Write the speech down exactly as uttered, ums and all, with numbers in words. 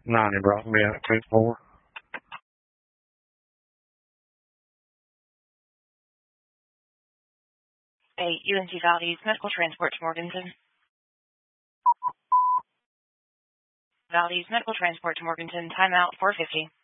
ninety brought me out two four. Hey, U N C Valdez, medical transport to Morganton. Valdez, medical transport to Morganton, timeout four fifty.